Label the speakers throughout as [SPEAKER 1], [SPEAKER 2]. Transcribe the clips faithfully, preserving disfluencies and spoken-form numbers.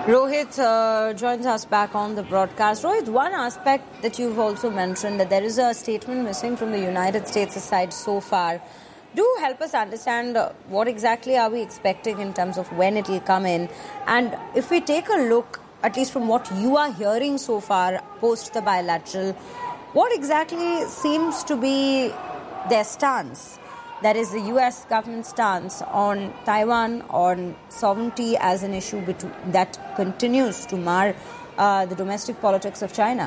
[SPEAKER 1] Rohit uh, joins us back on the broadcast. Rohit, one aspect that you've also mentioned, that there is a statement missing from the United States side so far. Do help us understand uh, what exactly are we expecting in terms of when it will come in. And if we take a look, at least from what you are hearing so far post the bilateral, what exactly seems to be their stance? That is the U S government stance on Taiwan, on sovereignty as an issue that continues to mar uh, the domestic politics of China.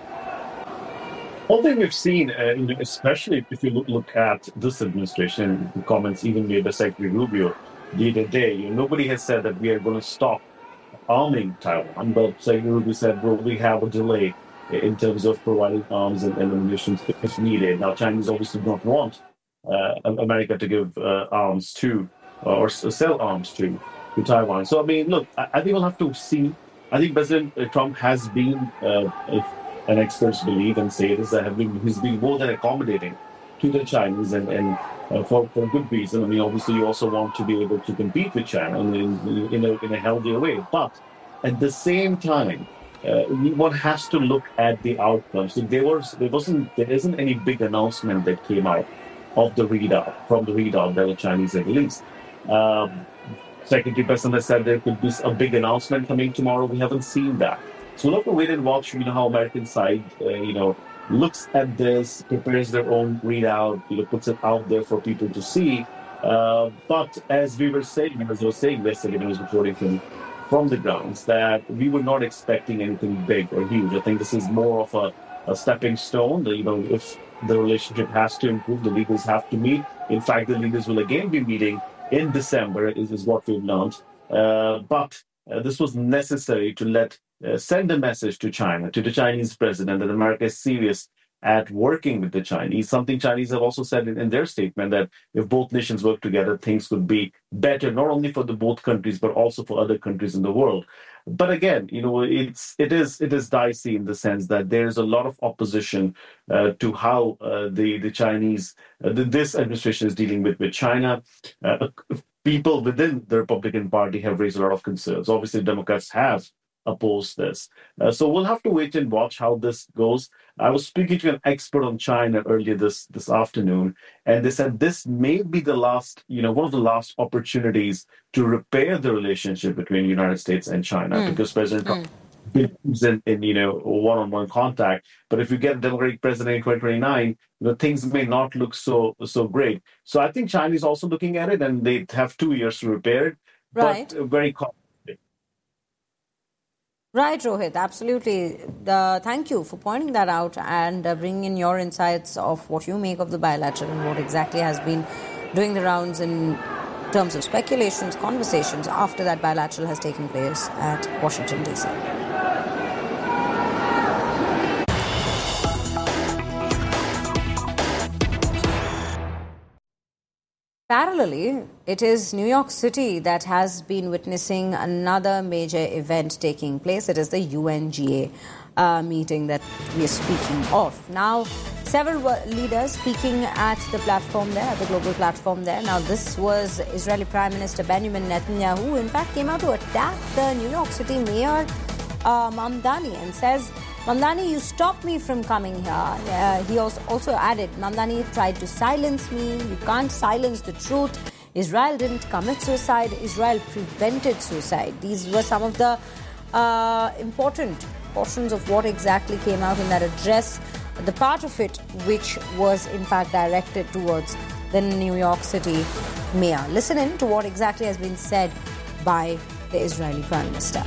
[SPEAKER 2] One thing we've seen, uh, especially if you look, look at this administration, the comments even made by Secretary Rubio the other day, you know, nobody has said that we are going to stop arming Taiwan, but Secretary Rubio said, well, we have a delay in terms of providing arms and, and ammunition if needed. Now, Chinese obviously don't want Uh, America to give uh, arms to uh, or sell arms to to Taiwan. So I mean, look, I, I think we'll have to see. I think President Trump has been, uh, if an experts believe and say this, that have been he's been more than accommodating to the Chinese, and and uh, for for good reason. I mean, obviously, you also want to be able to compete with China in in, in, a, in a healthier way, but at the same time, uh, one has to look at the outcomes. So there was there wasn't there isn't any big announcement that came out of the readout, from the readout that the Chinese have released. Um, Secretary President has said there could be a big announcement coming tomorrow. We haven't seen that. So we'll have to wait and watch, you know, how American side, uh, you know, looks at this, prepares their own readout, you know, puts it out there for people to see. Uh, but as we were saying, as I was saying yesterday when I was reporting from, from the grounds, that we were not expecting anything big or huge. I think this is more of a, a stepping stone. You know, if the relationship has to improve, the leaders have to meet. In fact, the leaders will again be meeting in December, is, is what we've learned. Uh, but uh, this was necessary to let uh, send a message to China, to the Chinese president, that America is serious at working with the Chinese. Something Chinese have also said in, in their statement, that if both nations work together, things could be better, not only for the both countries, but also for other countries in the world. But again, you know, it's it is it is dicey in the sense that there is a lot of opposition uh, to how uh, the the Chinese uh, the, this administration is dealing with with China. Uh, people within the Republican Party have raised a lot of concerns. Obviously, Democrats have opposed this. Uh, so we'll have to wait and watch how this goes. I was speaking to an expert on China earlier this this afternoon, and they said this may be the last, you know, one of the last opportunities to repair the relationship between the United States and China, mm. because President Trump mm. believes in, in, you know, one-on-one contact. But if you get a Democratic president in twenty twenty-nine, you know, things may not look so so great. So I think China is also looking at it, and they have two years to repair it,
[SPEAKER 1] right.
[SPEAKER 2] but very confident.
[SPEAKER 1] Right, Rohit, absolutely. The, thank you for pointing that out and uh, bringing in your insights of what you make of the bilateral and what exactly has been doing the rounds in terms of speculations, conversations after that bilateral has taken place at Washington, D C. Parallelly, it is New York City that has been witnessing another major event taking place. It is the U N G A uh, meeting that we are speaking of. Now, several leaders speaking at the platform there, at the global platform there. Now, this was Israeli Prime Minister Benjamin Netanyahu, who in fact came out to attack the New York City Mayor uh, Mamdani and says, Mamdani, you stopped me from coming here. Uh, he also, also added, Mamdani tried to silence me. You can't silence the truth. Israel didn't commit suicide. Israel prevented suicide. These were some of the uh, important portions of what exactly came out in that address. The part of it which was in fact directed towards the New York City mayor. Listen in to what exactly has been said by the Israeli Prime Minister.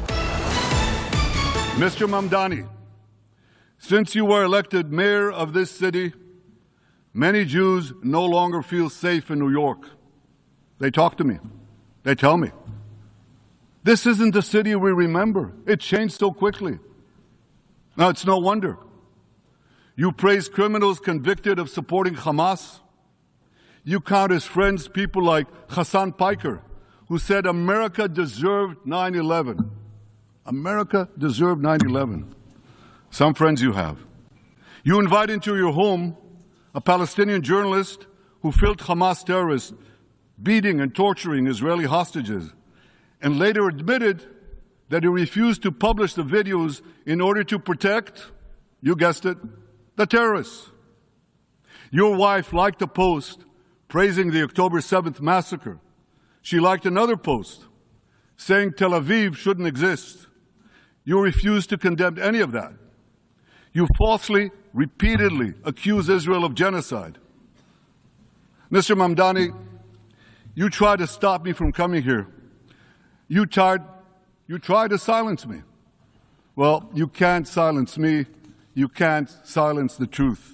[SPEAKER 3] Mister Mamdani, since you were elected mayor of this city, many Jews no longer feel safe in New York. They talk to me. They tell me. This isn't the city we remember. It changed so quickly. Now, it's no wonder. You praise criminals convicted of supporting Hamas. You count as friends people like Hassan Piker, who said America deserved nine eleven. America deserved nine eleven. Some friends you have. You invite into your home a Palestinian journalist who filmed Hamas terrorists beating and torturing Israeli hostages, and later admitted that you refused to publish the videos in order to protect, you guessed it, the terrorists. Your wife liked a post praising the October seventh massacre. She liked another post saying Tel Aviv shouldn't exist. You refused to condemn any of that. You falsely, repeatedly accuse Israel of genocide. Mister Mamdani, you tried to stop me from coming here. You tried, you tried to silence me. Well, you can't silence me. You can't silence the truth.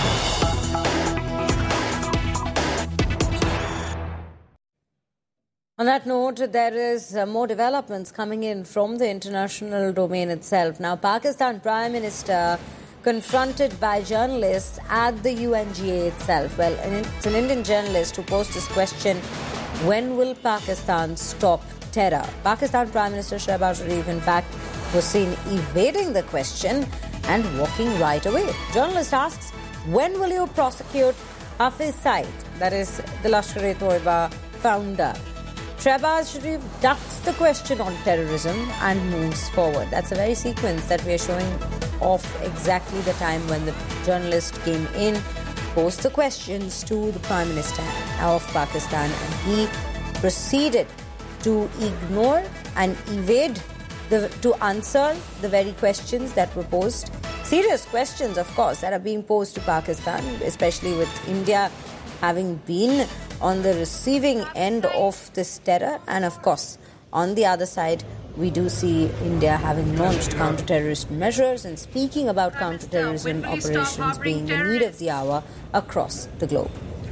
[SPEAKER 1] On that note, there is uh, more developments coming in from the international domain itself. Now, Pakistan Prime Minister confronted by journalists at the U N G A itself. Well, it's an Indian journalist who posed this question: when will Pakistan stop terror? Pakistan Prime Minister Shehbaz Sharif, in fact, was seen evading the question and walking right away. Journalist asks, when will you prosecute Hafiz Saeed, that is the Lashkar-e-Toiba founder? Shehbaz Sharif ducks the question on terrorism and moves forward. That's a very sequence that we are showing off exactly the time when the journalist came in, posed the questions to the Prime Minister of Pakistan, and he proceeded to ignore and evade the, to answer the very questions that were posed. Serious questions, of course, that are being posed to Pakistan, especially with India having been on the receiving end of this terror. And of course, on the other side, we do see India having launched counter-terrorist measures and speaking about counter-terrorism operations being the need of the hour across the globe.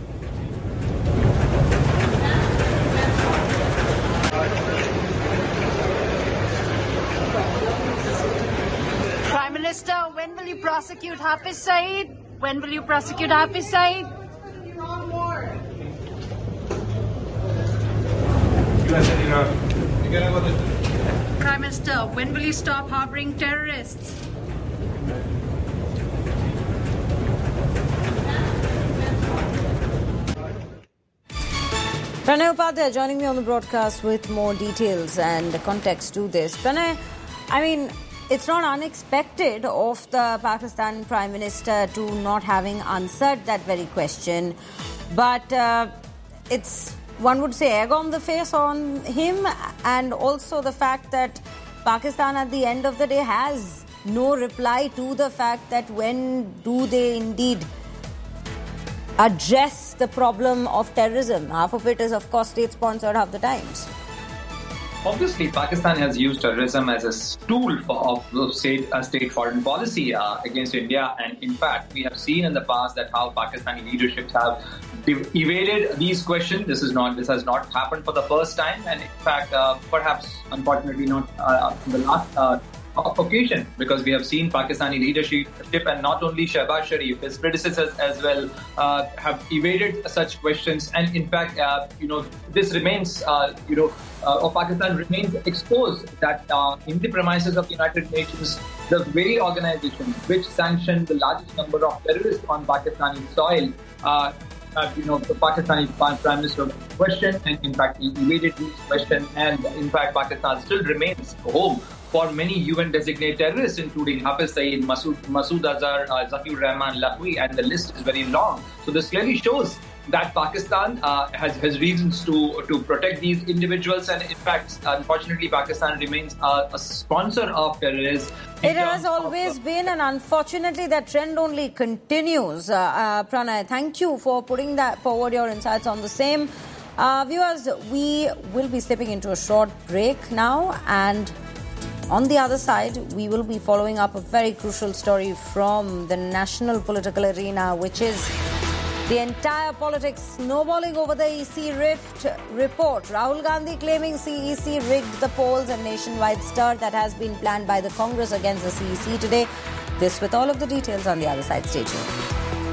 [SPEAKER 4] Prime Minister, when will you prosecute Hafiz Saeed? When will you prosecute Hafiz Saeed? Prime Minister, when will you stop harboring terrorists?
[SPEAKER 1] Pranay Upadhyay joining me on the broadcast with more details and context to this. Pranay, I mean, it's not unexpected of the Pakistan Prime Minister to not having answered that very question, but uh, it's, one would say, egg on the face on him, and also the fact that Pakistan at the end of the day has no reply to the fact that when do they indeed address the problem of terrorism. Half of it is, of course, state-sponsored half the times.
[SPEAKER 5] Obviously, Pakistan has used terrorism as a tool for of state, uh, state foreign policy uh, against India. And in fact, we have seen in the past that how Pakistani leaderships have evaded these questions. This is not. This has not happened for the first time. And in fact, uh, perhaps, unfortunately, not uh, the last uh, occasion, because we have seen Pakistani leadership and not only Shehbaz Sharif, his predecessors as well, uh, have evaded such questions. And in fact, uh, you know, this remains, uh, you know, uh, or Pakistan remains exposed that uh, in the premises of the United Nations, the very organization which sanctioned the largest number of terrorists on Pakistani soil, uh, uh, you know, the Pakistani Prime Minister questioned, and in fact, he evaded this question. And in fact, Pakistan still remains home for many U N-designated terrorists, including Hafiz Saeed, Masood, Masood Azhar, uh, Zakiur Rahman, Lahwi, and the list is very long. So this clearly shows that Pakistan uh, has, has reasons to, to protect these individuals. And in fact, unfortunately, Pakistan remains uh, a sponsor of terrorists.
[SPEAKER 1] It has always of, uh, been, and unfortunately, that trend only continues. Uh, uh, Pranay, thank you for putting that forward, your insights on the same. Uh, viewers, we will be slipping into a short break now, and on the other side, we will be following up a very crucial story from the national political arena, which is the entire politics snowballing over the E C rift report. Rahul Gandhi claiming C E C rigged the polls, and nationwide stir that has been planned by the Congress against the C E C today. This with all of the details on the other side. Stay tuned.